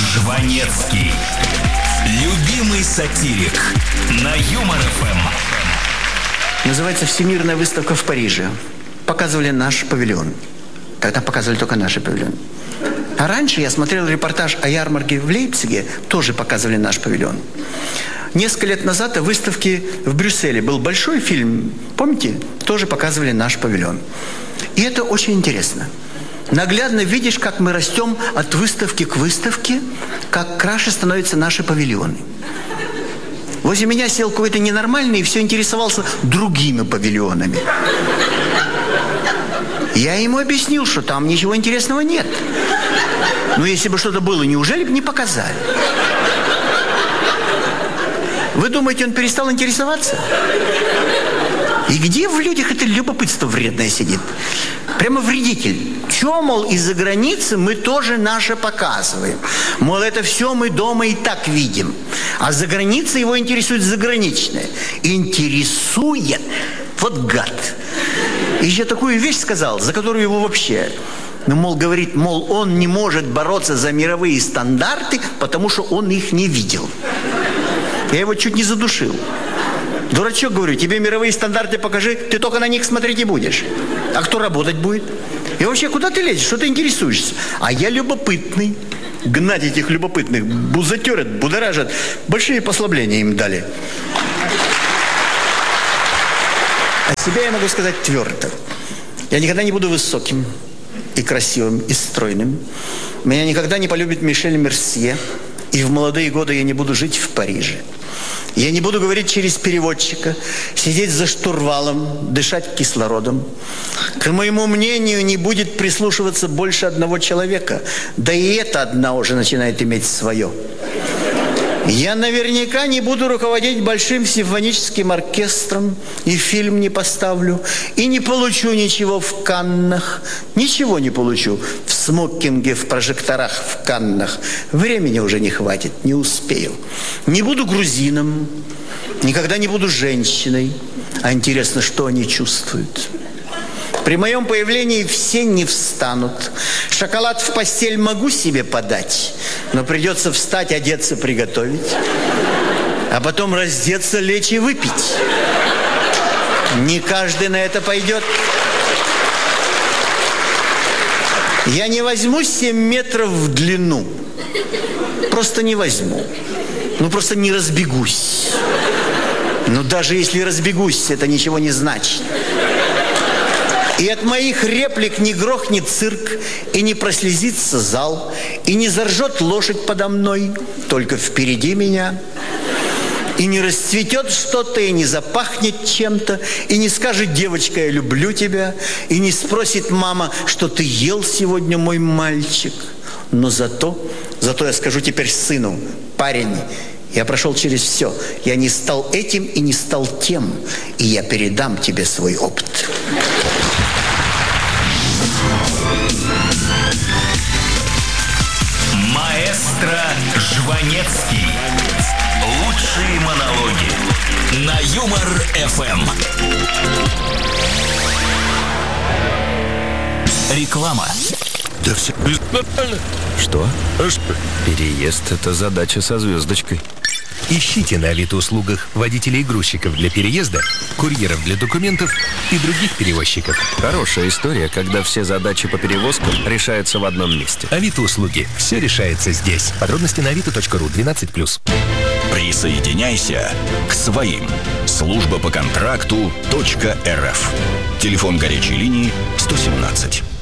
Жванецкий. Любимый сатирик на Юмор ФМ. Называется «Всемирная выставка в Париже». Показывали наш павильон. Тогда показывали только наш павильон. А раньше я смотрел репортаж о ярмарке в Лейпциге. Тоже показывали наш павильон. Несколько лет назад в выставке в Брюсселе был большой фильм. Помните? Тоже показывали наш павильон. И это очень интересно. Наглядно видишь, как мы растем от выставки к выставке, как краше становятся наши павильоны. Возле меня сел какой-то ненормальный и все интересовался другими павильонами. Я ему объяснил, что там ничего интересного нет. Но если бы что-то было, неужели бы не показали? Вы думаете, он перестал интересоваться? И где в людях это любопытство вредное сидит? Прямо вредитель. Чё, мол, из-за границы мы тоже наше показываем. Мол, это все мы дома и так видим. А за границей его интересует заграничное. Интересует. Вот гад. И еще такую вещь сказал, за которую его вообще... Ну, мол, говорит, мол, он не может бороться за мировые стандарты, потому что он их не видел. Я его чуть не задушил. Дурачок, говорю, тебе мировые стандарты покажи, ты только на них смотреть и будешь. А кто работать будет? И вообще, куда ты лезешь? Что ты интересуешься? А я любопытный. Гнать этих любопытных бузатерят, будоражат. Большие послабления им дали. О себе я могу сказать твердо. Я никогда не буду высоким и красивым, и стройным. Меня никогда не полюбит Мишель Мерсье. И в молодые годы я не буду жить в Париже. Я не буду говорить через переводчика, сидеть за штурвалом, дышать кислородом. К моему мнению не будет прислушиваться больше одного человека. Да и это одна уже начинает иметь свое. Я наверняка не буду руководить большим симфоническим оркестром, и фильм не поставлю, и не получу ничего в Каннах. Ничего не получу в смокинге, в прожекторах в Каннах. Времени уже не хватит, не успею. Не буду грузином, никогда не буду женщиной. А интересно, что они чувствуют? При моем появлении все не встанут. Шоколад в постель могу себе подать, но придется встать, одеться, приготовить. А потом раздеться, лечь и выпить. Не каждый на это пойдет. Я не возьму 7 метров в длину. Просто не возьму. Ну, просто не разбегусь. Но даже если разбегусь, это ничего не значит. И от моих реплик не грохнет цирк, и не прослезится зал, и не заржет лошадь подо мной, только впереди меня. И не расцветет что-то, и не запахнет чем-то, и не скажет: девочка, я люблю тебя, и не спросит мама, что ты ел сегодня, мой мальчик. Но зато я скажу теперь сыну: парень, я прошел через все, я не стал этим и не стал тем, и я передам тебе свой опыт. Маэстро Жванецкий. Лучшие монологи на Юмор ФМ. Реклама. Да все нормально. Что? Переезд – это задача со звездочкой. Ищите на Авито-услугах водителей-грузчиков для переезда, курьеров для документов и других перевозчиков. Хорошая история, когда все задачи по перевозкам решаются в одном месте. Авито-услуги. Все решается здесь. Подробности на avito.ru 12+. Присоединяйся к своим. Служба по контракту .рф. Телефон горячей линии 117.